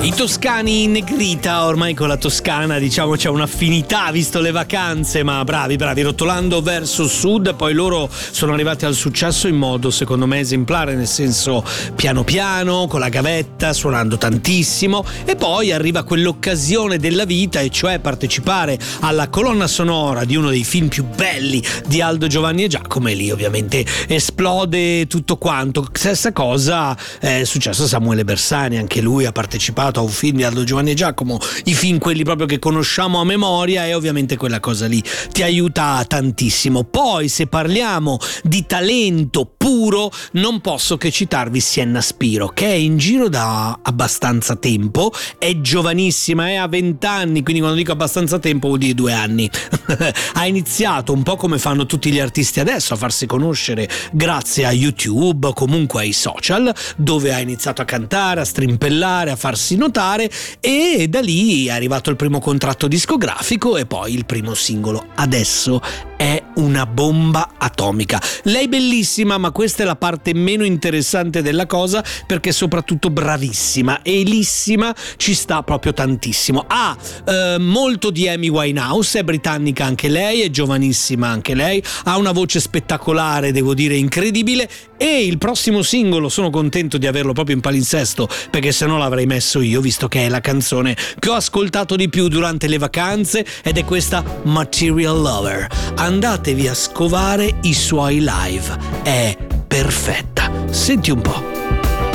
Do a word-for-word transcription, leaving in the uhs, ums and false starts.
I toscani in negrita, ormai con la Toscana diciamo c'è un'affinità visto le vacanze, ma bravi bravi, rotolando verso sud. Poi loro sono arrivati al successo in modo secondo me esemplare, nel senso piano piano, con la gavetta, suonando tantissimo, e poi arriva quell'occasione della vita, e cioè partecipare alla colonna sonora di uno dei film più belli di Aldo, Giovanni e Giacomo, e lì ovviamente esplode tutto quanto. Stessa cosa è successo a Samuele Bersani, anche lui ha partecipato a un film di Aldo, Giovanni e Giacomo, i film quelli proprio che conosciamo a memoria, e ovviamente quella cosa lì ti aiuta tantissimo. Poi se parliamo di talento puro non posso che citarvi Sienna Spiro, che è in giro da abbastanza tempo, è giovanissima, è a venti anni, quindi quando dico abbastanza tempo vuol dire due anni. Ha iniziato un po' come fanno tutti gli artisti adesso a farsi conoscere grazie a YouTube, comunque ai social, dove ha iniziato a cantare, a strimpellare, a farsi notare, e da lì è arrivato il primo contratto discografico e poi il primo singolo. Adesso è una bomba atomica. Lei bellissima, ma questa è la parte meno interessante della cosa, perché è soprattutto bravissima, e Elissima ci sta proprio tantissimo. Ha eh, molto di Amy Winehouse, è britannica anche lei, è giovanissima anche lei, ha una voce spettacolare, devo dire incredibile, e il prossimo singolo sono contento di averlo proprio in palinsesto, perché se no l'avrei messo io, visto che è la canzone che ho ascoltato di più durante le vacanze, ed è questa Material Lover. Andatevi a scovare i suoi live, è perfetta. Senti un po'.